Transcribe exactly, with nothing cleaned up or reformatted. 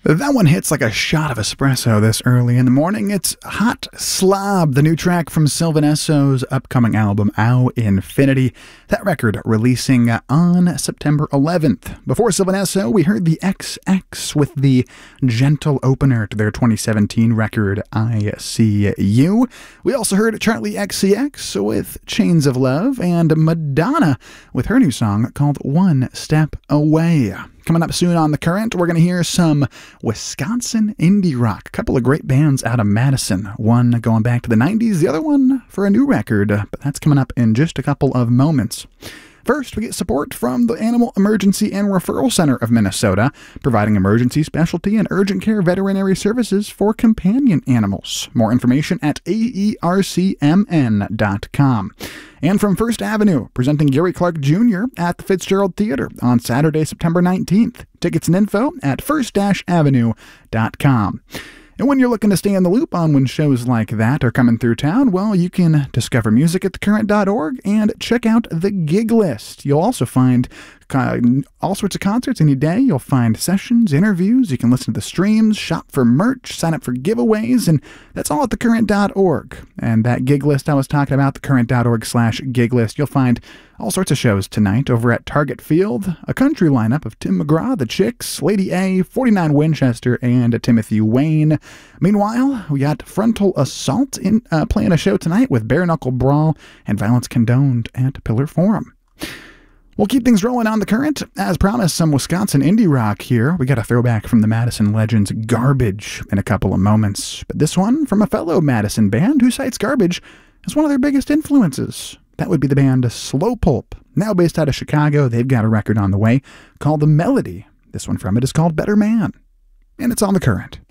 That one hits like a shot of espresso this early in the morning. It's Hot Slob, the new track from Sylvan Esso's upcoming album, Au Infinity. That record releasing on September eleventh. Before Sylvan Esso, we heard the X X with the gentle opener to their twenty seventeen record, I See You. We also heard Charlie X C X with Chains of Love, and Madonna with her new song called One Step Away. Coming up soon on The Current, we're going to hear some Wisconsin indie rock. A couple of great bands out of Madison. One going back to the nineties, the other one for a new record. But that's coming up in just a couple of moments. First, we get support from the Animal Emergency and Referral Center of Minnesota, providing emergency, specialty, and urgent care veterinary services for companion animals. More information at A E R C M N dot com. And from First Avenue, presenting Gary Clark Junior at the Fitzgerald Theater on Saturday, September nineteenth. Tickets and info at first avenue dot com. And when you're looking to stay in the loop on when shows like that are coming through town, well, you can discover music at the current dot org and check out the gig list. You'll also find uh, all sorts of concerts any day. You'll find sessions, interviews. You can listen to the streams, shop for merch, sign up for giveaways, and that's all at the current dot org. And that gig list I was talking about, the current dot org slash gig list, you'll find all sorts of shows tonight over at Target Field, a country lineup of Tim McGraw, The Chicks, Lady A, forty-nine Winchester, and Timothy Wayne. Meanwhile, we got Frontal Assault in, uh, playing a show tonight with Bare Knuckle Brawl and Violence Condoned at Pillar Forum. We'll keep things rolling on The Current. As promised, some Wisconsin indie rock here. We got a throwback from the Madison Legends Garbage in a couple of moments. But this one from a fellow Madison band who cites Garbage as one of their biggest influences. That would be the band Slow Pulp. Now based out of Chicago, they've got a record on the way called The Melody. This one from it is called Better Man. And it's on The Current.